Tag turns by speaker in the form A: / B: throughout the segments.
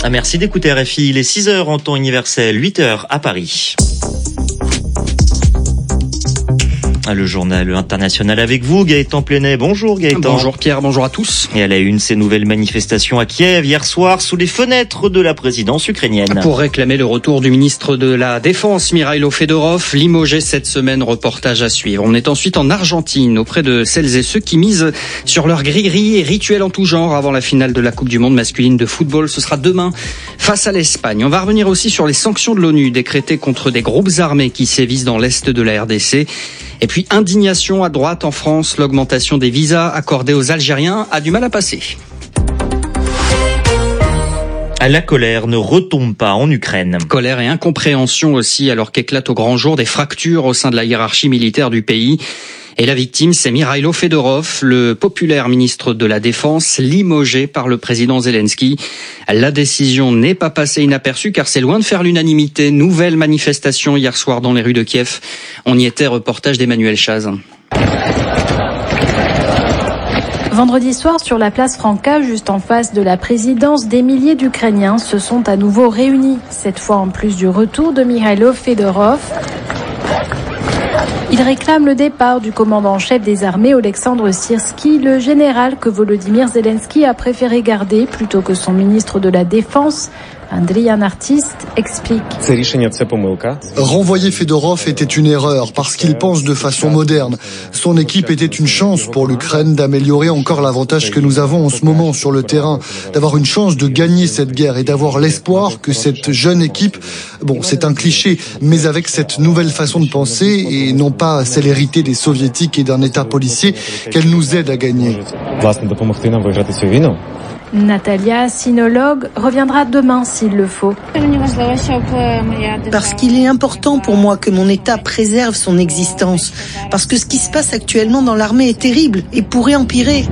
A: Merci d'écouter RFI. Il est 6h en temps universel, 8h à Paris. Le journal international avec vous, Gaëtan Plenet. Bonjour Gaëtan.
B: Bonjour Pierre, bonjour à tous.
A: Et à la une, ces nouvelles manifestations à Kiev hier soir sous les fenêtres de la présidence ukrainienne.
B: Pour réclamer le retour du ministre de la Défense, Mikhailo Fedorov, limogé cette semaine, reportage à suivre. On est ensuite en Argentine, auprès de celles et ceux qui misent sur leur grillerie et rituels en tout genre avant la finale de la Coupe du Monde masculine de football. Ce sera demain face à l'Espagne. On va revenir aussi sur les sanctions de l'ONU décrétées contre des groupes armés qui sévissent dans l'est de la RDC. Et puis, indignation à droite en France, l'augmentation des visas accordés aux Algériens a du mal à passer.
A: La colère ne retombe pas en Ukraine.
B: Colère et incompréhension aussi, alors qu'éclatent au grand jour des fractures au sein de la hiérarchie militaire du pays. Et la victime, c'est Mikhailo Fedorov, le populaire ministre de la Défense, limogé par le président Zelensky. La décision n'est pas passée inaperçue car c'est loin de faire l'unanimité. Nouvelle manifestation hier soir dans les rues de Kiev. On y était, reportage d'Emmanuel Chaz.
C: Vendredi soir, sur la place Franca, juste en face de la présidence, des milliers d'Ukrainiens se sont à nouveau réunis. Cette fois en plus du retour de Mikhailo Fedorov. Il réclame le départ du commandant en chef des armées, Oleksandr Syrsky, le général que Volodymyr Zelensky a préféré garder plutôt que son ministre de la Défense. Andriy, un artiste, explique.
D: Renvoyer Fedorov était une erreur parce qu'il pense de façon moderne. Son équipe était une chance pour l'Ukraine d'améliorer encore l'avantage que nous avons en ce moment sur le terrain, d'avoir une chance de gagner cette guerre et d'avoir l'espoir que cette jeune équipe, c'est un cliché, mais avec cette nouvelle façon de penser et non pas célérité des soviétiques et d'un état policier, qu'elle nous aide à gagner.
C: Natalia, sinologue, reviendra demain s'il le faut.
E: Parce qu'il est important pour moi que mon État préserve son existence. Parce que ce qui se passe actuellement dans l'armée est terrible et pourrait empirer.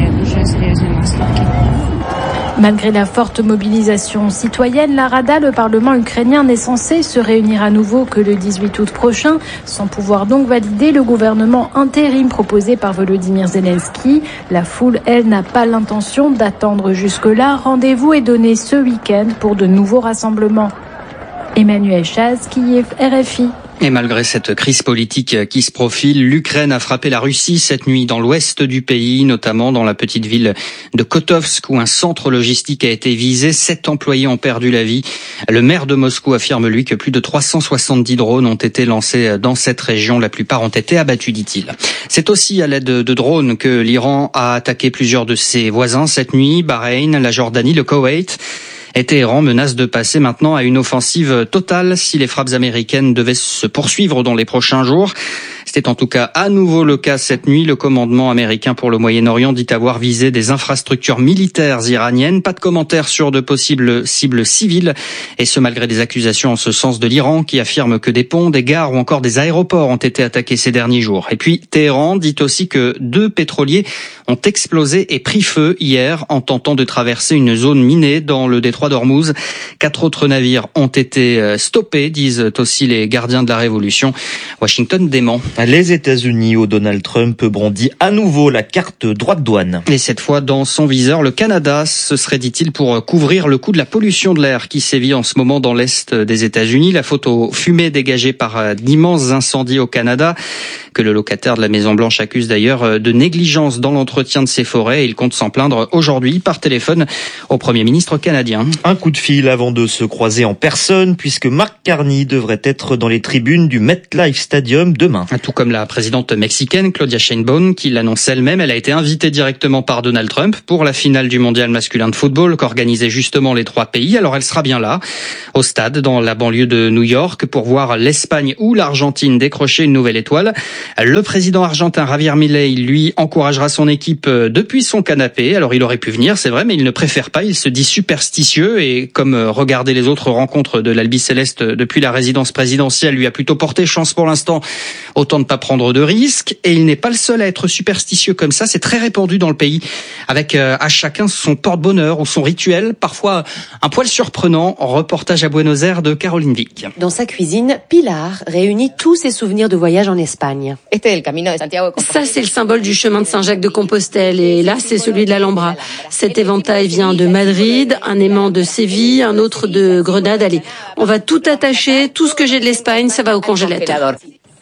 C: Malgré la forte mobilisation citoyenne, la Rada, le Parlement ukrainien, n'est censé se réunir à nouveau que le 18 août prochain, sans pouvoir donc valider le gouvernement intérim proposé par Volodymyr Zelensky. La foule, elle, n'a pas l'intention d'attendre jusque-là. Rendez-vous est donné ce week-end pour de nouveaux rassemblements. Emmanuel Chaz, Kiev, RFI.
B: Et malgré cette crise politique qui se profile, l'Ukraine a frappé la Russie cette nuit dans l'ouest du pays, notamment dans la petite ville de Kotovsk où un centre logistique a été visé. 7 employés ont perdu la vie. Le maire de Moscou affirme, lui, que plus de 370 drones ont été lancés dans cette région. La plupart ont été abattus, dit-il. C'est aussi à l'aide de drones que l'Iran a attaqué plusieurs de ses voisins cette nuit, Bahreïn, la Jordanie, le Koweït. Et Téhéran menace de passer maintenant à une offensive totale si les frappes américaines devaient se poursuivre dans les prochains jours. C'était en tout cas à nouveau le cas cette nuit. Le commandement américain pour le Moyen-Orient dit avoir visé des infrastructures militaires iraniennes. Pas de commentaires sur de possibles cibles civiles. Et ce, malgré des accusations en ce sens de l'Iran qui affirme que des ponts, des gares ou encore des aéroports ont été attaqués ces derniers jours. Et puis Téhéran dit aussi que 2 pétroliers ont explosé et pris feu hier en tentant de traverser une zone minée dans le détroit d'Ormuz. 4 autres navires ont été stoppés, disent aussi les gardiens de la révolution. Washington dément.
A: Les États-Unis, où Donald Trump brandit à nouveau la carte droite douane.
B: Et cette fois, dans son viseur, le Canada. Ce serait, dit-il, pour couvrir le coût de la pollution de l'air qui sévit en ce moment dans l'est des États-Unis. La photo fumée dégagée par d'immenses incendies au Canada, que le locataire de la Maison-Blanche accuse d'ailleurs de négligence dans l'entretien de ses forêts. Il compte s'en plaindre aujourd'hui par téléphone au Premier ministre canadien.
A: Un coup de fil avant de se croiser en personne, puisque Mark Carney devrait être dans les tribunes du MetLife Stadium demain.
B: Tout comme la présidente mexicaine Claudia Sheinbaum, qui l'annonce elle-même. Elle a été invitée directement par Donald Trump pour la finale du mondial masculin de football qu'organisaient justement les 3 pays. Alors elle sera bien là, au stade, dans la banlieue de New York, pour voir l'Espagne ou l'Argentine décrocher une nouvelle étoile. Le président argentin Javier Milei, lui, encouragera son équipe depuis son canapé. Alors il aurait pu venir, c'est vrai, mais il ne préfère pas. Il se dit superstitieux et comme regarder les autres rencontres de l'Albi Céleste depuis la résidence présidentielle lui a plutôt porté chance pour l'instant, autant ne pas prendre de risques. Et il n'est pas le seul à être superstitieux comme ça. C'est très répandu dans le pays, avec à chacun son porte-bonheur ou son rituel, parfois un poil surprenant. Reportage à Buenos Aires de Caroline Vic.
F: Dans sa cuisine, Pilar réunit tous ses souvenirs de voyage en Espagne.
G: Ça, c'est le symbole du chemin de Saint-Jacques de Compostelle. Santiago-de-Compostelle et là, c'est celui de l'Alhambra. Cet éventail vient de Madrid, un aimant de Séville, un autre de Grenade. Allez, on va tout attacher, tout ce que j'ai de l'Espagne, ça va au congélateur.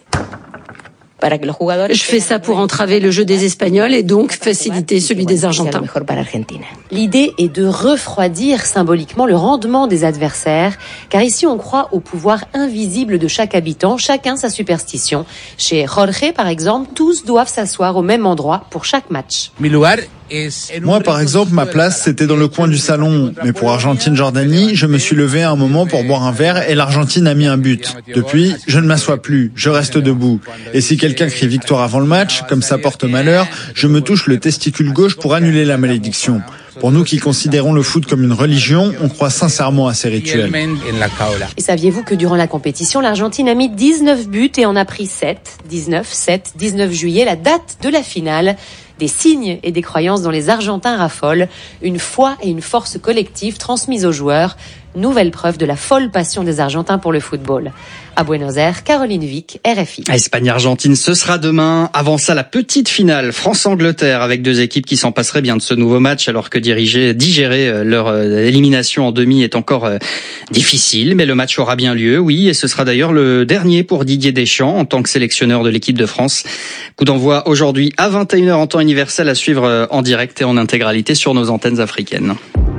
G: Je fais ça pour entraver le jeu des Espagnols et donc faciliter celui des Argentins.
F: L'idée est de refroidir symboliquement le rendement des adversaires, car ici on croit au pouvoir invisible de chaque habitant, chacun sa superstition. Chez Jorge, par exemple, tous doivent s'asseoir au même endroit pour chaque match.
H: Moi, par exemple, ma place, c'était dans le coin du salon. Mais pour Argentine-Jordanie, je me suis levé à un moment pour boire un verre et l'Argentine a mis un but. Depuis, je ne m'assois plus, je reste debout. Et si quelqu'un crie victoire avant le match, comme ça porte malheur, je me touche le testicule gauche pour annuler la malédiction. Pour nous qui considérons le foot comme une religion, on croit sincèrement à ces rituels.
F: Et saviez-vous que durant la compétition, l'Argentine a mis 19 buts et en a pris 7. 19 juillet, la date de la finale. Des signes et des croyances dont les Argentins raffolent, une foi et une force collective transmises aux joueurs, nouvelle preuve de la folle passion des Argentins pour le football. À Buenos Aires, Caroline Vic, RFI.
B: Espagne-Argentine, ce sera demain. Avant ça, la petite finale France-Angleterre avec deux équipes qui s'en passeraient bien de ce nouveau match alors que digérer leur élimination en demi est encore difficile. Mais le match aura bien lieu, oui, et ce sera d'ailleurs le dernier pour Didier Deschamps en tant que sélectionneur de l'équipe de France. Coup d'envoi aujourd'hui à 21h en temps universel à suivre en direct et en intégralité sur nos antennes africaines.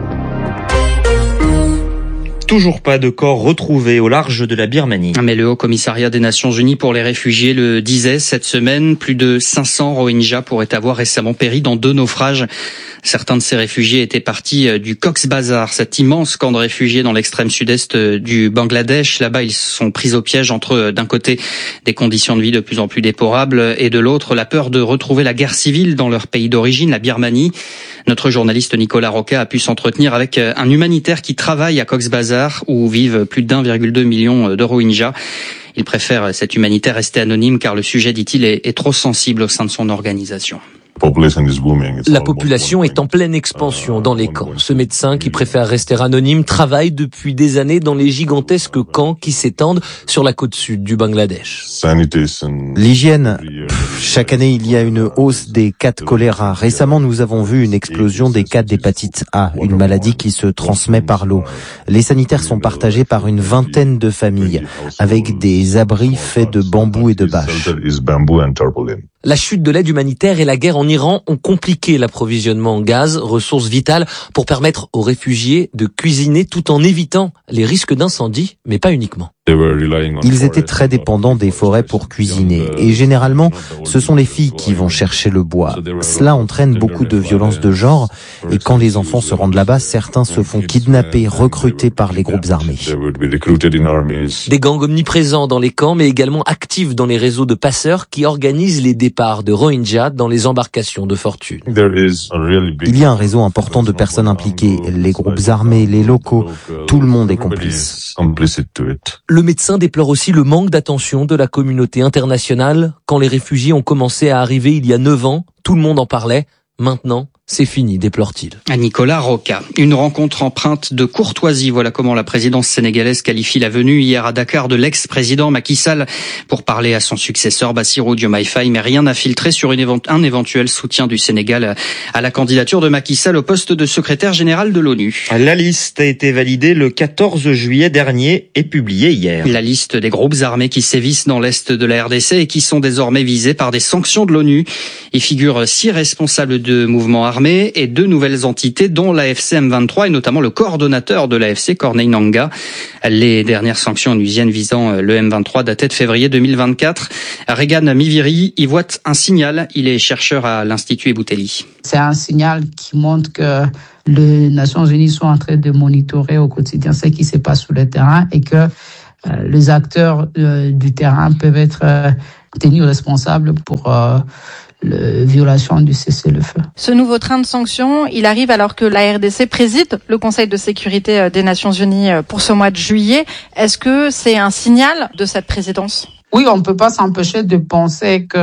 A: Toujours pas de corps retrouvé au large de la Birmanie.
B: Mais le Haut-Commissariat des Nations Unies pour les réfugiés le disait cette semaine, plus de 500 Rohingyas pourraient avoir récemment péri dans 2 naufrages. Certains de ces réfugiés étaient partis du Cox's Bazar, cet immense camp de réfugiés dans l'extrême sud-est du Bangladesh. Là-bas, ils sont pris au piège entre, d'un côté, des conditions de vie de plus en plus déplorables et de l'autre, la peur de retrouver la guerre civile dans leur pays d'origine, la Birmanie. Notre journaliste Nicolas Roca a pu s'entretenir avec un humanitaire qui travaille à Cox's Bazar où vivent plus d'1,2 million de Rohingyas. Il préfère, cet humanitaire, rester anonyme car le sujet, dit-il, est trop sensible au sein de son organisation.
I: La population est en pleine expansion dans les camps. Ce médecin, qui préfère rester anonyme, travaille depuis des années dans les gigantesques camps qui s'étendent sur la côte sud du Bangladesh.
J: L'hygiène, chaque année il y a une hausse des cas de choléra. Récemment, nous avons vu une explosion des cas d'hépatite A, une maladie qui se transmet par l'eau. Les sanitaires sont partagés par une vingtaine de familles, avec des abris faits de bambou et de bâches.
I: La chute de l'aide humanitaire et la guerre en Iran ont compliqué l'approvisionnement en gaz, ressource vitale pour permettre aux réfugiés de cuisiner tout en évitant les risques d'incendie, mais pas uniquement.
J: Ils étaient très dépendants des forêts pour cuisiner et généralement, ce sont les filles qui vont chercher le bois. Cela entraîne beaucoup de violence de genre et quand les enfants se rendent là-bas, certains se font kidnapper, recrutés par les groupes armés.
I: Des gangs omniprésents dans les camps mais également actifs dans les réseaux de passeurs qui organisent les départs de Rohingyas dans les embarcations de fortune.
J: Il y a un réseau important de personnes impliquées, les groupes armés, les locaux, tout le monde est complice.
I: Le médecin déplore aussi le manque d'attention de la communauté internationale. Quand les réfugiés ont commencé à arriver il y a 9 ans, tout le monde en parlait. Maintenant, c'est fini, déplore-t-il.
B: À Nicolas Roca. Une rencontre empreinte de courtoisie. Voilà comment la présidence sénégalaise qualifie la venue hier à Dakar de l'ex-président Macky Sall pour parler à son successeur Bassirou Diomaye Faye. Mais rien n'a filtré sur un éventuel soutien du Sénégal à la candidature de Macky Sall au poste de secrétaire général de l'ONU.
A: La liste a été validée le 14 juillet dernier et publiée hier.
B: La liste des groupes armés qui sévissent dans l'est de la RDC et qui sont désormais visés par des sanctions de l'ONU. Y figurent 6 responsables de mouvements armés et 2 nouvelles entités dont l'AFC M23 et notamment le coordonnateur de l'AFC, Corneille Nangaa. Les dernières sanctions onusiennes visant le M23 dataient de février 2024. Regan Miviri y voit un signal. Il est chercheur à l'Institut Ebouteli.
K: C'est un signal qui montre que les Nations Unies sont en train de monitorer au quotidien ce qui se passe sur le terrain et que les acteurs du terrain peuvent être tenus responsables pour la violation du cessez-le-feu.
L: Ce nouveau train de sanctions, il arrive alors que la RDC préside le Conseil de sécurité des Nations Unies pour ce mois de juillet. Est-ce que c'est un signal de cette présidence ?
K: Oui, on peut pas s'empêcher de penser que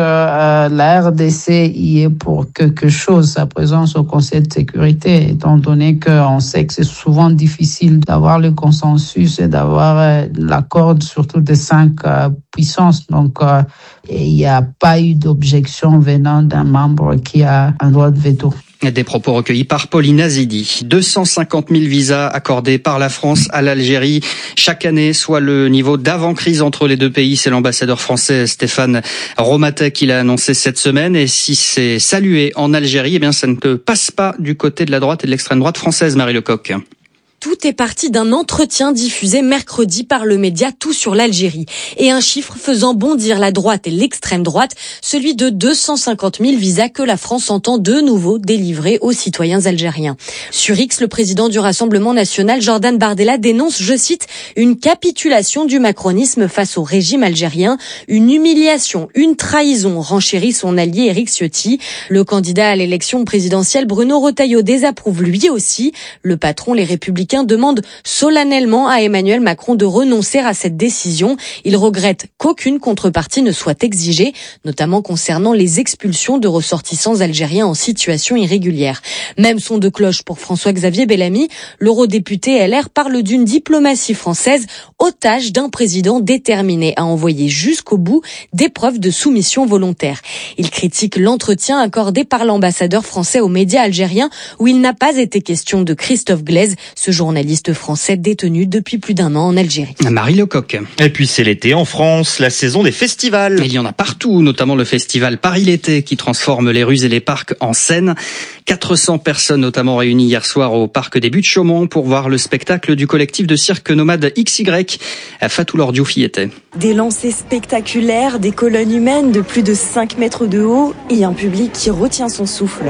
K: la RDC y est pour quelque chose, sa présence au Conseil de sécurité, étant donné qu'on sait que c'est souvent difficile d'avoir le consensus et d'avoir l'accord surtout des 5 puissances. Donc, il n'y a pas eu d'objection venant d'un membre qui a un droit de veto.
B: Des propos recueillis par Pauline Azidi. 250 000 visas accordés par la France à l'Algérie chaque année, soit le niveau d'avant-crise entre les deux pays. C'est l'ambassadeur français Stéphane Romatek qui l'a annoncé cette semaine. Et si c'est salué en Algérie, eh bien, ça ne passe pas du côté de la droite et de l'extrême droite française, Marie Lecoq.
M: Tout est parti d'un entretien diffusé mercredi par le média Tout sur l'Algérie. Et un chiffre faisant bondir la droite et l'extrême droite, celui de 250 000 visas que la France entend de nouveau délivrer aux citoyens algériens. Sur X, le président du Rassemblement national, Jordan Bardella, dénonce, je cite, une capitulation du macronisme face au régime algérien, une humiliation, une trahison, renchérit son allié Éric Ciotti. Le candidat à l'élection présidentielle, Bruno Retailleau, désapprouve lui aussi. Le patron, les Républicains, demande solennellement à Emmanuel Macron de renoncer à cette décision. Il regrette qu'aucune contrepartie ne soit exigée, notamment concernant les expulsions de ressortissants algériens en situation irrégulière. Même son de cloche pour François-Xavier Bellamy. L'eurodéputé LR parle d'une diplomatie française otage d'un président déterminé à envoyer jusqu'au bout des preuves de soumission volontaire. Il critique l'entretien accordé par l'ambassadeur français aux médias algériens où il n'a pas été question de Christophe Glaise, ce journaliste français détenu depuis plus d'1 an en Algérie.
B: Marie Lecoq.
A: Et puis c'est l'été en France, la saison des festivals.
B: Il y en a partout, notamment le festival Paris l'été qui transforme les rues et les parcs en scène. 400 personnes notamment réunies hier soir au parc des Buttes-Chaumont pour voir le spectacle du collectif de cirque nomade XY. Fatou Lordiouf y était.
N: Des lancers spectaculaires, des colonnes humaines de plus de 5 mètres de haut et un public qui retient son souffle.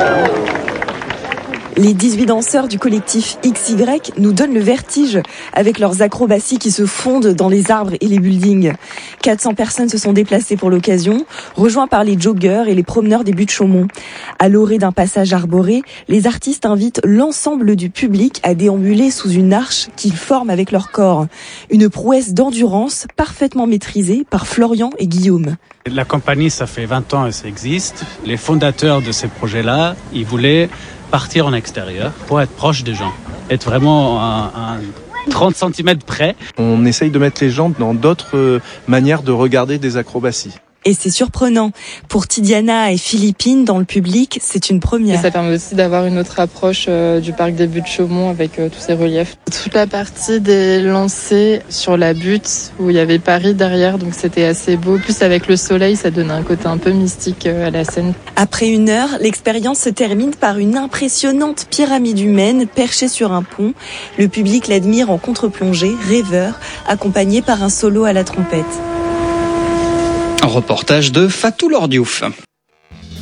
N: Les 18 danseurs du collectif XY nous donnent le vertige avec leurs acrobaties qui se fondent dans les arbres et les buildings. 400 personnes se sont déplacées pour l'occasion, rejoints par les joggeurs et les promeneurs des Buttes-Chaumont. À l'orée d'un passage arboré, les artistes invitent l'ensemble du public à déambuler sous une arche qu'ils forment avec leur corps. Une prouesse d'endurance parfaitement maîtrisée par Florian et Guillaume.
O: La compagnie, ça fait 20 ans et ça existe. Les fondateurs de ces projets-là, ils voulaient partir en extérieur pour être proche des gens, être vraiment à 30 cm près.
P: On essaye de mettre les gens dans d'autres manières de regarder des acrobaties.
N: Et c'est surprenant. Pour Tidiana et Philippine, dans le public, c'est une première.
Q: Et ça permet aussi d'avoir une autre approche du parc des Buttes-Chaumont avec tous ces reliefs. Toute la partie des lancers sur la butte où il y avait Paris derrière, donc c'était assez beau. Plus avec le soleil, ça donnait un côté un peu mystique à la scène.
N: Après 1 heure, l'expérience se termine par une impressionnante pyramide humaine perchée sur un pont. Le public l'admire en contre-plongée, rêveur, accompagné par un solo à la trompette.
B: Un reportage de Fatou Lordiouf.